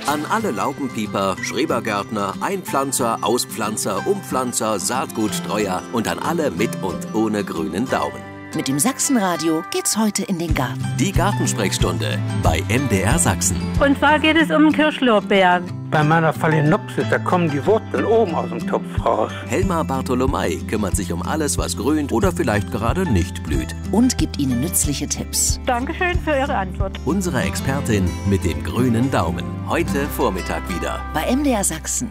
An alle Laubenpieper, Schrebergärtner, Einpflanzer, Auspflanzer, Umpflanzer, Saatgutstreuer und an alle mit und ohne grünen Daumen. Mit dem Sachsenradio geht's heute in den Garten. Die Gartensprechstunde bei MDR Sachsen. Und zwar geht es um Kirschlorbeeren. Bei meiner Phalaenopsis, da kommen die Wurzeln oben aus dem Topf raus. Helma Bartolomei kümmert sich um alles, was grünt oder vielleicht gerade nicht blüht. Und gibt Ihnen nützliche Tipps. Dankeschön für Ihre Antwort. Unsere Expertin mit dem grünen Daumen. Heute Vormittag wieder. Bei MDR Sachsen.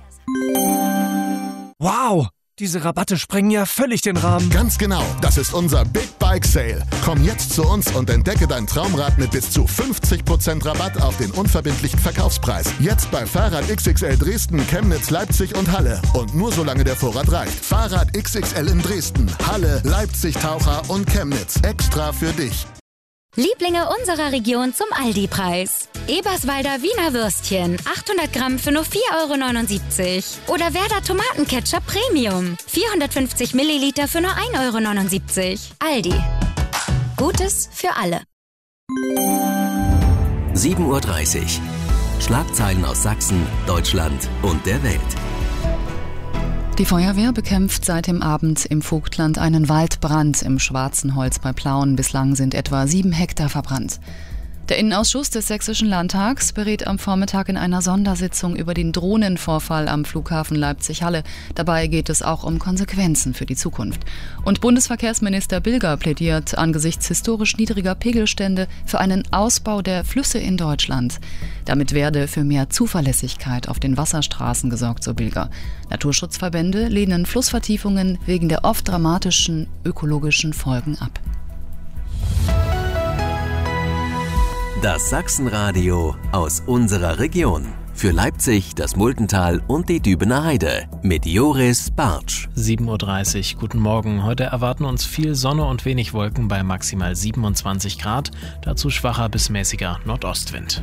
Wow! Diese Rabatte sprengen ja völlig den Rahmen. Ganz genau, das ist unser Big Bike Sale. Komm jetzt zu uns und entdecke dein Traumrad mit bis zu 50% Rabatt auf den unverbindlichen Verkaufspreis. Jetzt bei Fahrrad XXL Dresden, Chemnitz, Leipzig und Halle. Und nur solange der Vorrat reicht. Fahrrad XXL in Dresden, Halle, Leipzig, Taucher und Chemnitz. Extra für dich. Lieblinge unserer Region zum Aldi-Preis. Eberswalder Wiener Würstchen, 800 Gramm für nur 4,79 €. Oder Werder Tomatenketchup Premium, 450 Milliliter für nur 1,79 €. Aldi. Gutes für alle. 7:30 Uhr. Schlagzeilen aus Sachsen, Deutschland und der Welt. Die Feuerwehr bekämpft seit dem Abend im Vogtland einen Waldbrand im Schwarzenholz bei Plauen. Bislang sind etwa 7 Hektar verbrannt. Der Innenausschuss des Sächsischen Landtags berät am Vormittag in einer Sondersitzung über den Drohnenvorfall am Flughafen Leipzig-Halle. Dabei geht es auch um Konsequenzen für die Zukunft. Und Bundesverkehrsminister Bilger plädiert angesichts historisch niedriger Pegelstände für einen Ausbau der Flüsse in Deutschland. Damit werde für mehr Zuverlässigkeit auf den Wasserstraßen gesorgt, so Bilger. Naturschutzverbände lehnen Flussvertiefungen wegen der oft dramatischen ökologischen Folgen ab. Das Sachsenradio aus unserer Region. Für Leipzig, das Muldental und die Dübener Heide mit Joris Bartsch. 7:30 Uhr, guten Morgen. Heute erwarten uns viel Sonne und wenig Wolken bei maximal 27 Grad. Dazu schwacher bis mäßiger Nordostwind.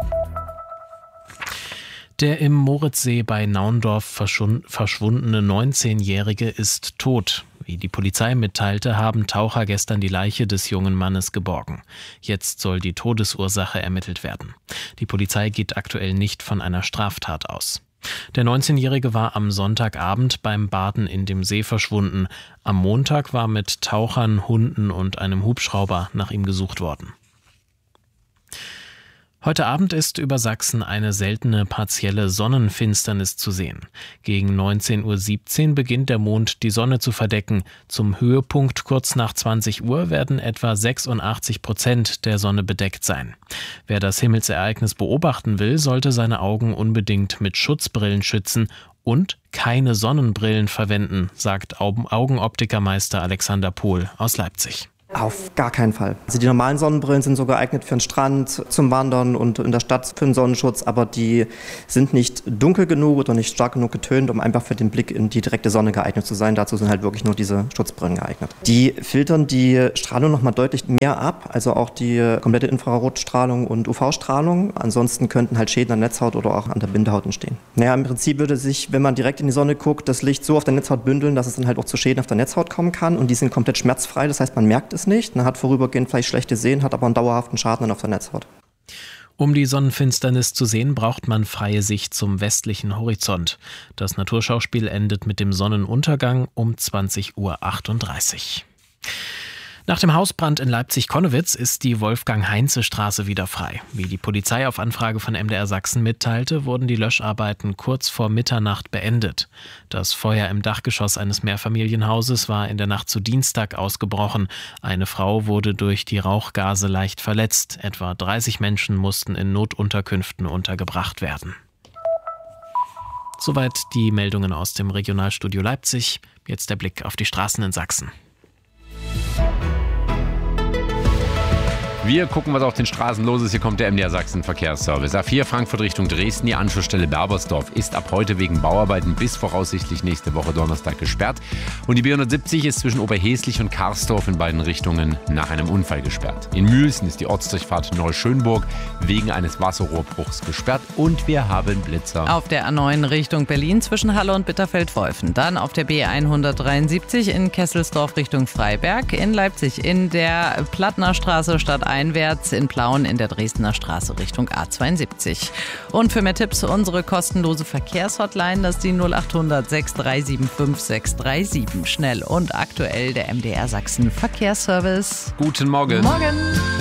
Der im Moritzsee bei Naundorf verschwundene 19-Jährige ist tot. Wie die Polizei mitteilte, haben Taucher gestern die Leiche des jungen Mannes geborgen. Jetzt soll die Todesursache ermittelt werden. Die Polizei geht aktuell nicht von einer Straftat aus. Der 19-Jährige war am Sonntagabend beim Baden in dem See verschwunden. Am Montag war mit Tauchern, Hunden und einem Hubschrauber nach ihm gesucht worden. Heute Abend ist über Sachsen eine seltene partielle Sonnenfinsternis zu sehen. Gegen 19:17 Uhr beginnt der Mond die Sonne zu verdecken. Zum Höhepunkt kurz nach 20 Uhr werden etwa 86% der Sonne bedeckt sein. Wer das Himmelsereignis beobachten will, sollte seine Augen unbedingt mit Schutzbrillen schützen und keine Sonnenbrillen verwenden, sagt Augenoptikermeister Alexander Pohl aus Leipzig. Auf gar keinen Fall. Also die normalen Sonnenbrillen sind so geeignet für den Strand, zum Wandern und in der Stadt für den Sonnenschutz, aber die sind nicht dunkel genug oder nicht stark genug getönt, um einfach für den Blick in die direkte Sonne geeignet zu sein. Dazu sind halt wirklich nur diese Schutzbrillen geeignet. Die filtern die Strahlung nochmal deutlich mehr ab, also auch die komplette Infrarotstrahlung und UV-Strahlung. Ansonsten könnten halt Schäden an der Netzhaut oder auch an der Bindehaut entstehen. Naja, im Prinzip würde sich, wenn man direkt in die Sonne guckt, das Licht so auf der Netzhaut bündeln, dass es dann halt auch zu Schäden auf der Netzhaut kommen kann und die sind komplett schmerzfrei, das heißt, man merkt es nicht. Man hat vorübergehend vielleicht schlechte Sehen, hat aber einen dauerhaften Schaden auf der Netzhaut. Um die Sonnenfinsternis zu sehen, braucht man freie Sicht zum westlichen Horizont. Das Naturschauspiel endet mit dem Sonnenuntergang um 20:38 Uhr. Nach dem Hausbrand in Leipzig-Konnewitz ist die Wolfgang-Heinze-Straße wieder frei. Wie die Polizei auf Anfrage von MDR Sachsen mitteilte, wurden die Löscharbeiten kurz vor Mitternacht beendet. Das Feuer im Dachgeschoss eines Mehrfamilienhauses war in der Nacht zu Dienstag ausgebrochen. Eine Frau wurde durch die Rauchgase leicht verletzt. Etwa 30 Menschen mussten in Notunterkünften untergebracht werden. Soweit die Meldungen aus dem Regionalstudio Leipzig. Jetzt der Blick auf die Straßen in Sachsen. Wir gucken, was auf den Straßen los ist. Hier kommt der MDR Sachsen Verkehrsservice. A4 Frankfurt Richtung Dresden. Die Anschlussstelle Berbersdorf ist ab heute wegen Bauarbeiten bis voraussichtlich nächste Woche Donnerstag gesperrt. Und die B170 ist zwischen Oberheslich und Karsdorf in beiden Richtungen nach einem Unfall gesperrt. In Mühlsen ist die Ortsdurchfahrt Neuschönburg wegen eines Wasserrohrbruchs gesperrt. Und wir haben Blitzer. Auf der A9 Richtung Berlin zwischen Halle und Bitterfeld-Wolfen. Dann auf der B173 in Kesselsdorf Richtung Freiberg. In Leipzig in der Plattnerstraße Stadt einwärts, in Plauen in der Dresdner Straße Richtung A72. Und für mehr Tipps unsere kostenlose Verkehrshotline, das ist die 0800 6375 637. Schnell und aktuell der MDR Sachsen Verkehrsservice. Guten Morgen. Morgen.